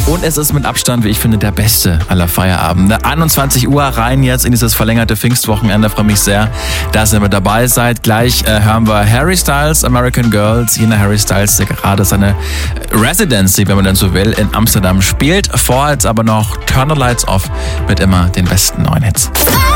Und es ist mit Abstand, wie ich finde, der beste aller Feierabende. 21 Uhr rein jetzt in dieses verlängerte Pfingstwochenende. Freue mich sehr, dass ihr mit dabei seid. Gleich hören wir Harry Styles, American Girls. Jener Harry Styles, der gerade seine Residency, wenn man denn so will, in Amsterdam spielt. Vorher jetzt aber noch Turn the Lights Off mit immer den besten neuen Hits.